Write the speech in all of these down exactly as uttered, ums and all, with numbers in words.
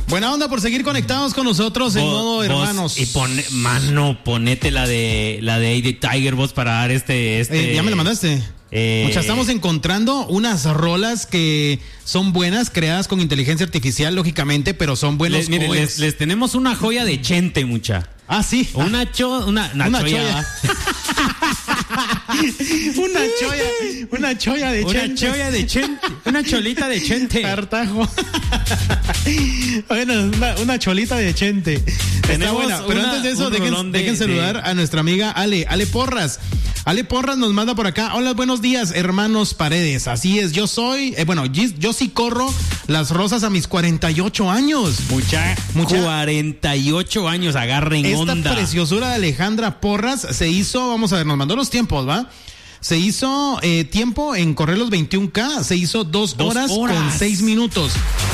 Buena onda por seguir conectados con nosotros en Vos, modo hermanos. Y pone, mano, ponete la de la de A D Tiger Boss para dar este, este. Eh, ya me la mandaste. Eh, Muchas estamos encontrando unas rolas que son buenas, creadas con inteligencia artificial, lógicamente, pero son buenos. Les, miren, les, les tenemos una joya de Chente, mucha. Ah, sí. Una ah. cho, una, una, Una choya. choya. Una choya, una choya de Una Chente. choya de Chente. Una cholita de Chente. Tartajo. Bueno, una, una cholita de Chente. Está Tenemos buena. Pero una- antes de eso, un dejen, rolón de- dejen saludar de- a nuestra amiga Ale, Ale Porras. Ale Porras nos manda por acá. Hola, buenos días, hermanos Paredes. Así es, yo soy, eh, bueno, yo, yo sí corro las rosas a mis cuarenta y ocho años. Mucha, Mucha- cuarenta y ocho años, agarren Esta onda. preciosura de Alejandra Porras se hizo, vamos a ver, nos mandó los tiempos, ¿va? Se hizo eh, tiempo en correr los veintiún K, se hizo dos, Dos horas, horas. con seis minutos.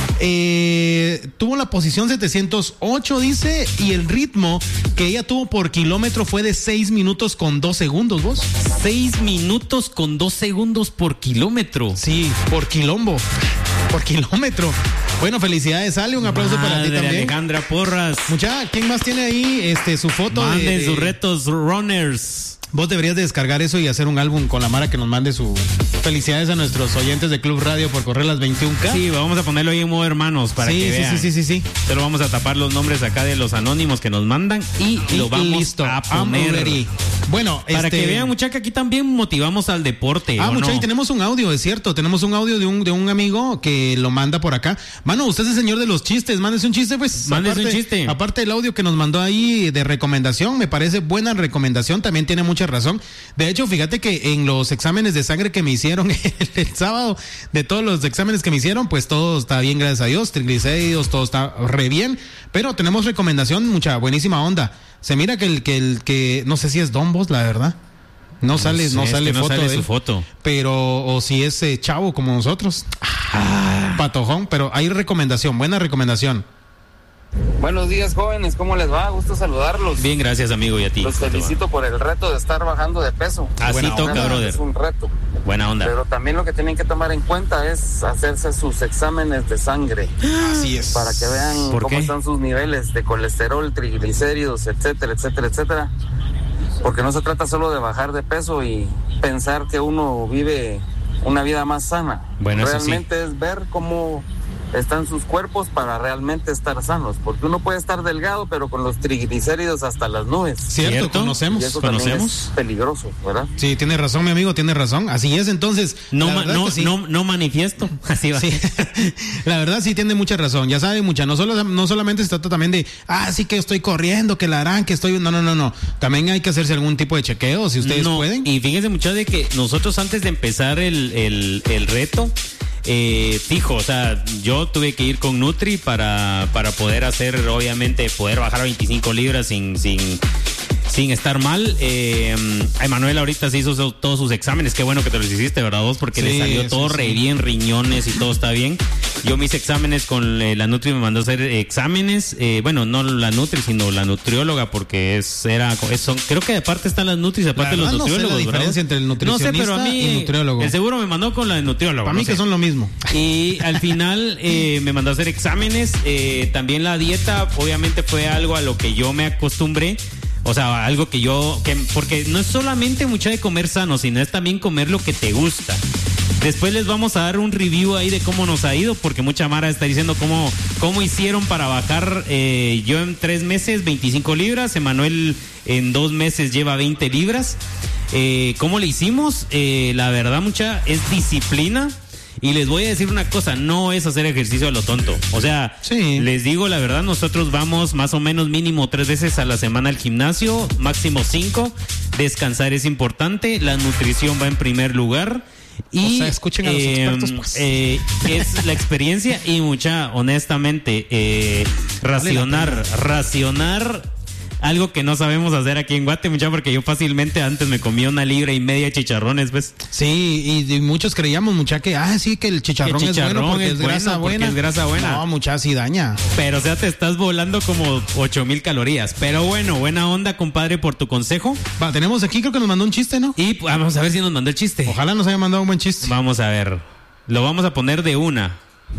Eh, tuvo la posición setecientos ocho, dice, y el ritmo que ella tuvo por kilómetro fue de seis minutos con dos segundos, ¿vos? Seis minutos con dos segundos por kilómetro. Sí, por quilombo, por kilómetro. Bueno, felicidades, Ale, un aplauso para ti Madre, también. Alejandra Porras. Mucha, ¿quién más tiene ahí este su foto? de- Manden de- sus retos runners. Vos deberías de descargar eso y hacer un álbum con la Mara que nos mande su... Felicidades a nuestros oyentes de Club Radio por correr las veintiún K. Sí, vamos a ponerlo ahí en modo hermanos para sí, que sí, vean. sí, sí, sí, sí. Solo vamos a tapar los nombres acá de los anónimos que nos mandan y, Y lo vamos listo. a I'm poner. ready. Bueno, Para este... que vean, muchacha, aquí también motivamos al deporte. Ah, ¿o muchacha, no? y tenemos un audio, es cierto. Tenemos un audio de un de un amigo que lo manda por acá. Mano, usted es el señor de los chistes. Mándese un chiste, pues. Mándese aparte, un chiste. Aparte del audio que nos mandó ahí de recomendación, me parece buena recomendación. También tiene mucha razón. De hecho, fíjate que en los exámenes de sangre que me hicieron el, el sábado, de todos los exámenes que me hicieron, pues todo está bien, gracias a Dios. Triglicéridos, todo está re bien. Pero tenemos recomendación, mucha buenísima onda. Se mira que el que el que no sé si es Don Bos, la verdad. No sale, sé, no es sale que no foto sale de su él. foto. Pero, o si es eh, chavo como nosotros. Ah, patojón, pero hay recomendación, buena recomendación. Buenos días, jóvenes, ¿cómo les va? Gusto saludarlos. Bien, gracias, amigo, y a ti. Los felicito por el reto de estar bajando de peso. Así Buena toca, Nada, brother. Es un reto. Buena onda. Pero también lo que tienen que tomar en cuenta es hacerse sus exámenes de sangre Así es. para que vean ¿Por cómo qué? están sus niveles de colesterol, triglicéridos, etcétera, etcétera, etcétera. Porque no se trata solo de bajar de peso y pensar que uno vive una vida más sana. Bueno, eso sí. Realmente es ver cómo están sus cuerpos para realmente estar sanos. Porque uno puede estar delgado, pero con los triglicéridos hasta las nubes. Cierto, ¿Cierto? conocemos. Y eso también ¿Conocemos? es peligroso, ¿verdad? Sí, tiene razón, mi amigo, tiene razón. Así es, entonces. No, la ma- verdad no, que sí. no, no manifiesto. Así va. Sí. La verdad sí tiene mucha razón. Ya saben, mucha. No solo, no solamente se trata también de, ah, sí que estoy corriendo, que la harán, que estoy. No, no, no, no. También hay que hacerse algún tipo de chequeo, si ustedes No, pueden. Y fíjense, muchachos, de que nosotros antes de empezar el, el, el reto, eh, fijo, o sea, yo tuve que ir con Nutri para, para poder hacer, obviamente, poder bajar a veinticinco libras sin, sin, sin estar mal. Eh, a Emanuel ahorita se hizo todos sus exámenes. Qué bueno que te los hiciste, ¿verdad vos? Porque Sí, le salió sí, todo sí. re bien, riñones y todo está bien. Yo me hice exámenes con eh, la Nutri, me mandó a hacer exámenes. Eh, bueno, no la Nutri, sino la nutrióloga, porque es, era, es, son, creo que aparte están las Nutris, aparte La los verdad no sé la nutriólogos. ¿verdad? diferencia entre el No sé, nutricionista pero a mí y nutriólogo. el seguro me mandó con la de nutriólogo. Para no mí que sé. son lo mismo. Y al final eh, me mandó a hacer exámenes. Eh, también la dieta, obviamente, fue algo a lo que yo me acostumbré. O sea, algo que yo, que, porque no es solamente mucho de comer sano, sino es también comer lo que te gusta. Después les vamos a dar un review ahí de cómo nos ha ido, porque mucha Mara está diciendo cómo, cómo hicieron para bajar. Eh, yo en tres meses veinticinco libras, Emanuel en dos meses lleva veinte libras. Eh, ¿Cómo le hicimos? Eh, la verdad, mucha, es disciplina. Y les voy a decir una cosa, no es hacer ejercicio a lo tonto. O sea, Sí. les digo la verdad, nosotros vamos más o menos mínimo tres veces a la semana al gimnasio, máximo cinco. Descansar es importante, la nutrición va en primer lugar. Y, O sea, escuchen a los expertos, pues. eh, es la experiencia y mucha, honestamente, eh, racionar, racionar algo que no sabemos hacer aquí en Guate, mucha, porque yo fácilmente antes me comía una libra y media de chicharrones, pues. Sí, y, y muchos creíamos, mucha, que, ah, sí, que el chicharrón, Que es bueno chicharrón porque es es grasa bueno, porque buena. es grasa buena. No, mucha, sí daña. Pero, o sea, te estás volando como ocho mil calorías. Pero bueno, buena onda, compadre, por tu consejo. Va, tenemos aquí, creo que nos mandó un chiste, ¿no? Y pues, vamos a ver si nos mandó el chiste. Ojalá nos haya mandado un buen chiste. Vamos a ver. Lo vamos a poner de una.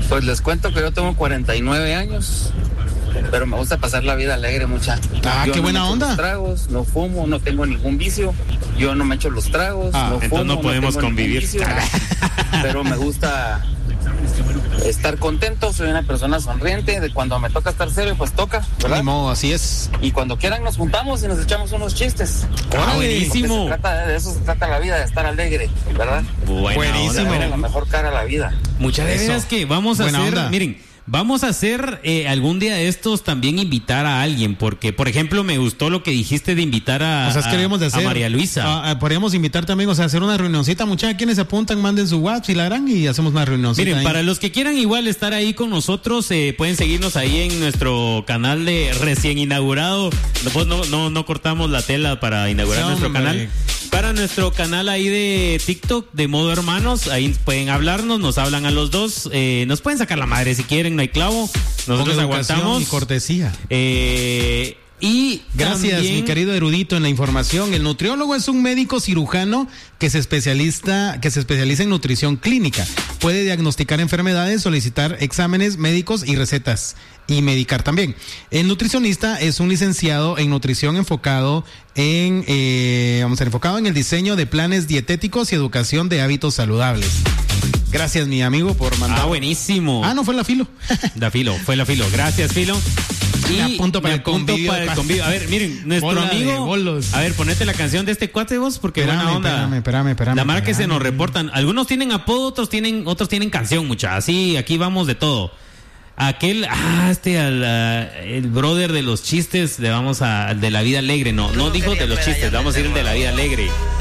Pues les cuento que yo tengo cuarenta y nueve años, pero me gusta pasar la vida alegre, mucha. Ah, yo qué no buena me echo onda. Los tragos, no fumo, no tengo ningún vicio. Yo no me echo los tragos, Ah, no entonces fumo, no podemos tengo ningún convivir. vicio, pero me gusta estar contento. Soy una persona sonriente. De cuando me toca estar serio, pues toca, ¿verdad? Ni modo, así es. Y cuando quieran nos juntamos y nos echamos unos chistes. Ah, buenísimo. Se trata de, de eso se trata la vida, de estar alegre, ¿verdad? Buena Buenísimo. onda. Darle la mejor cara a la vida. Muchas Eso. veces que vamos a Buena hacer, onda. miren, vamos a hacer eh, algún día de estos también invitar a alguien, porque por ejemplo me gustó lo que dijiste de invitar a, O sea, es que a- queríamos de a hacer. María Luisa. Ah, ah, podríamos invitar también, o sea, hacer una reunioncita. Muchachos, quienes se apuntan, manden su WhatsApp y la harán y hacemos una reunioncita. Miren, ahí. para los que quieran igual estar ahí con nosotros, eh, pueden seguirnos ahí en nuestro canal de recién inaugurado. No, no, no, no cortamos la tela para inaugurar Sí, nuestro hombre. canal. Para nuestro canal ahí de TikTok, de Modo Hermanos, ahí pueden hablarnos, nos hablan a los dos. Eh, nos pueden sacar la madre si quieren, no hay clavo. Nosotros Con educación aguantamos. y cortesía. Eh, y Gracias, también- mi querido erudito en la información. El nutriólogo es un médico cirujano que se especializa, que se especializa en nutrición clínica. Puede diagnosticar enfermedades, solicitar exámenes médicos y recetas y medicar también. El nutricionista es un licenciado en nutrición enfocado en, eh, vamos a ver, enfocado en el diseño de planes dietéticos y educación de hábitos saludables. Gracias, mi amigo, por mandar. Ah, buenísimo. Ah, no fue la filo. Da Filo, fue la Filo. Gracias, Filo. Me apunto para me el apunto convivio. para el convivio. A ver, miren, nuestro Bola de amigo. bolos. A ver, ponete la canción de este cuate vos, porque Espérame, buena onda. espérame, espérame, espérame, La marca que se espérame. nos reportan. Algunos tienen apodo, otros tienen, otros tienen canción, mucha. Así, aquí vamos de todo. Aquel, ah, este, al, ah, el brother de los chistes, le vamos a, al de la vida alegre. No, no dijo de los chistes, vamos a ir el de la vida alegre.